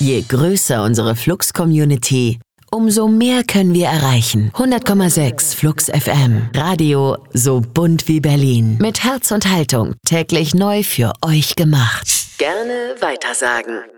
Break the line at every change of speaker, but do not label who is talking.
Je größer unsere Flux-Community, umso mehr können wir erreichen. 100,6 Flux FM. Radio so bunt wie Berlin. Mit Herz und Haltung. Täglich neu für euch gemacht. Gerne weitersagen.